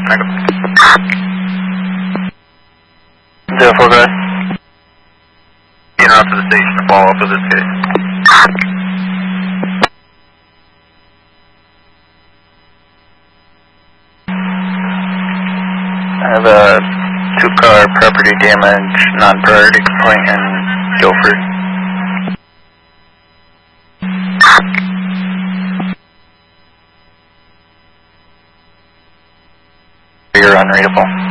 04, go ahead. Get out to the station to follow up with this case. I have a 2-car property damage non-priority complaint in Guilford. You're unreadable.